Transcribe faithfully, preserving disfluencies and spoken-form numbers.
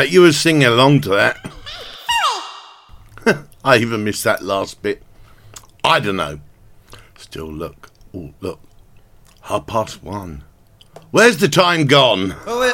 Bet you were singing along to that. I even missed that last bit. I don't know. Still, look. Oh, look. Half past one. Where's the time gone? Oh,